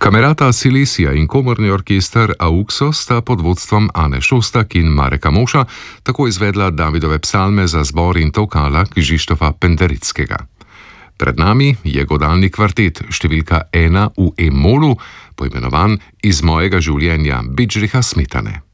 Kamerata Silesia in komorni orkester Auxo sta pod vodstvom Ane Šostak in Mareka Moša tako izvedla Davidove psalme za zbor in tokala Krištofa Pendereckega. Pred nami je godalni kvartet številka 1 v E-molu, poimenovan Iz mojega življenja Bedžriha Smetane.